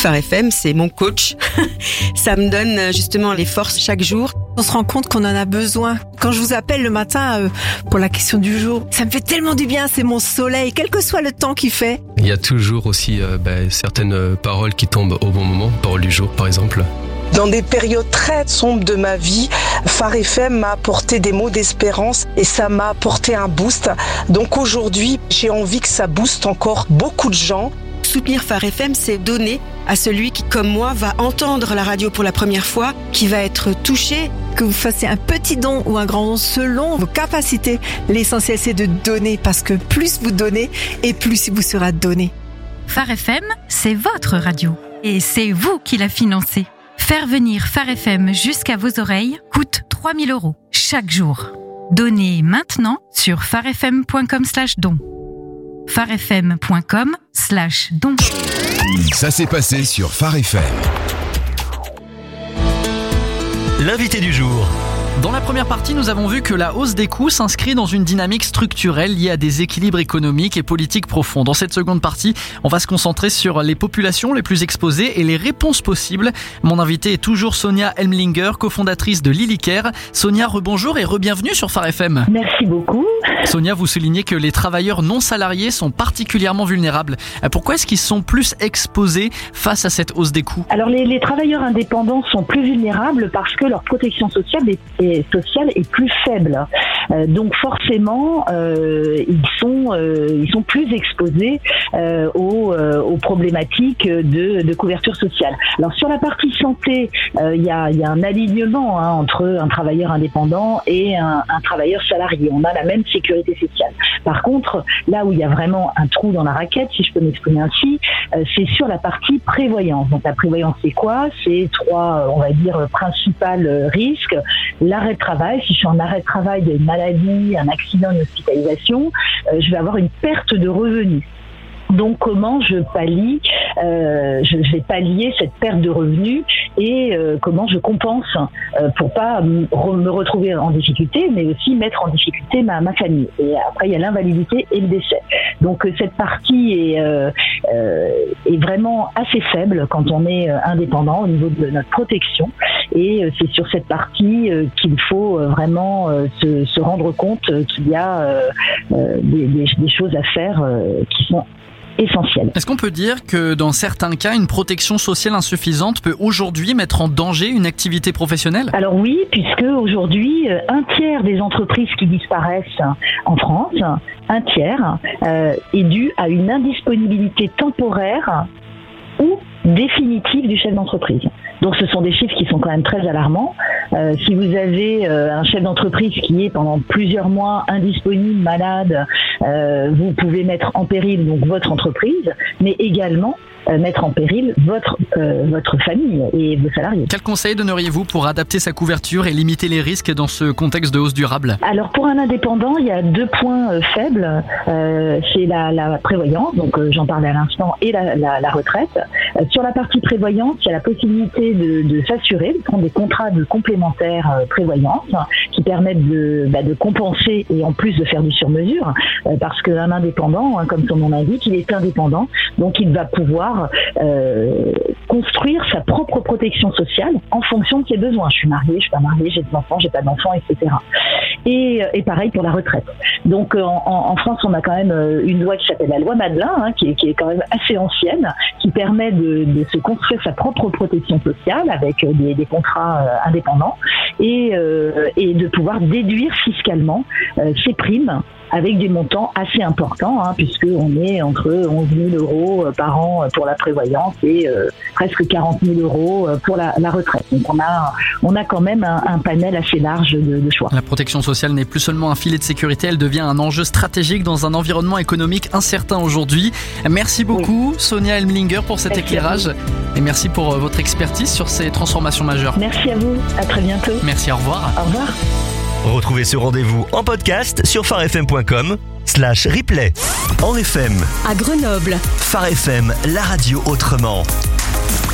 Phare FM, c'est mon coach. Ça me donne justement les forces chaque jour. On se rend compte qu'on en a besoin. Quand je vous appelle le matin pour la question du jour, ça me fait tellement du bien, c'est mon soleil, quel que soit le temps qu'il fait. Il y a toujours aussi certaines paroles qui tombent au bon moment, parole du jour par exemple. Dans des périodes très sombres de ma vie, Phare FM m'a apporté des mots d'espérance et ça m'a apporté un boost. Donc aujourd'hui, j'ai envie que ça booste encore beaucoup de gens. Soutenir Phare FM, c'est donner à celui qui, comme moi, va entendre la radio pour la première fois, qui va être touché. Que vous fassiez un petit don ou un grand don selon vos capacités. L'essentiel, c'est de donner parce que plus vous donnez et plus il vous sera donné. Phare FM, c'est votre radio et c'est vous qui la financez. Faire venir Phare FM jusqu'à vos oreilles coûte 3 000 € chaque jour. Donnez maintenant sur pharefm.com/don. pharefm.com/don. Ça s'est passé sur Phare FM. L'invité du jour. Dans la première partie, nous avons vu que la hausse des coûts s'inscrit dans une dynamique structurelle liée à des équilibres économiques et politiques profonds. Dans cette seconde partie, on va se concentrer sur les populations les plus exposées et les réponses possibles. Mon invité est toujours Sonia Elmlinger, cofondatrice de Lilycare. Sonia, rebonjour et re-bienvenue sur Phare FM. Merci beaucoup. Sonia, vous soulignez que les travailleurs non salariés sont particulièrement vulnérables. Pourquoi est-ce qu'ils sont plus exposés face à cette hausse des coûts ? Alors les travailleurs indépendants sont plus vulnérables parce que leur protection sociale est plus faible. Donc forcément, ils sont plus exposés aux problématiques de couverture sociale. Alors sur la partie santé, il y a un alignement entre un travailleur indépendant et un travailleur salarié. On a la même sécurité sociale. Par contre, là où il y a vraiment un trou dans la raquette, si je peux m'exprimer ainsi, c'est sur la partie prévoyance. Donc la prévoyance, c'est quoi ? C'est trois, on va dire, principales risques. L'arrêt de travail, si je suis en arrêt de travail d'une maladie, un accident, une hospitalisation, je vais avoir une perte de revenus. Donc comment je vais pallier cette perte de revenus et comment je compense pour pas me retrouver en difficulté, mais aussi mettre en difficulté ma famille. Et après il y a l'invalidité et le décès. Donc cette partie est vraiment assez faible quand on est indépendant au niveau de notre protection. Et c'est sur cette partie qu'il faut vraiment se rendre compte qu'il y a des choses à faire qui sont essentiel. Est-ce qu'on peut dire que dans certains cas, une protection sociale insuffisante peut aujourd'hui mettre en danger une activité professionnelle ? Alors oui, puisque aujourd'hui, un tiers des entreprises qui disparaissent en France, un tiers est dû à une indisponibilité temporaire ou définitive du chef d'entreprise. Donc ce sont des chiffres qui sont quand même très alarmants. Si vous avez un chef d'entreprise qui est pendant plusieurs mois indisponible, malade, vous pouvez mettre en péril donc votre entreprise, mais également mettre en péril votre famille et vos salariés. Quel conseil donneriez-vous pour adapter sa couverture et limiter les risques dans ce contexte de hausse durable ? Alors pour un indépendant, il y a 2 points faibles. C'est la prévoyance, donc j'en parlais à l'instant, et la retraite. Sur la partie prévoyance, il y a la possibilité de s'assurer, de prendre des contrats de complémentaire prévoyance qui permettent de compenser et en plus de faire du sur-mesure, parce qu'un indépendant, comme son nom l'indique, il est indépendant, donc il va pouvoir construire sa propre protection sociale en fonction de ses besoins. Je suis mariée, je suis pas mariée, j'ai des enfants, j'ai pas d'enfants, etc. Et pareil pour la retraite. Donc en France, on a quand même une loi qui s'appelle la loi Madelin, qui est quand même assez ancienne, qui permet de se construire sa propre protection sociale avec des contrats indépendants et de pouvoir déduire fiscalement ses primes avec des montants assez importants, puisqu'on est entre 11 000 € par an pour la prévoyance et presque 40 000 € pour la retraite. Donc on a quand même un panel assez large de choix. La protection sociale n'est plus seulement un filet de sécurité, elle devient un enjeu stratégique dans un environnement économique incertain aujourd'hui. Merci beaucoup Sonia Elmlinger pour cet éclairage et merci pour votre expertise sur ces transformations majeures. Merci à vous, à très bientôt. Merci, au revoir. Au revoir. Retrouvez ce rendez-vous en podcast sur pharefm.com/replay. En FM, à Grenoble, Phare FM, la radio autrement.